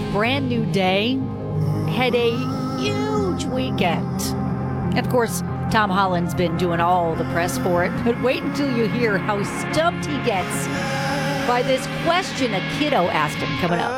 brand new day, had a huge weekend. And of course, Tom Holland's been doing all the press for it, but wait until you hear how stumped he gets by this question a kiddo asked him coming up.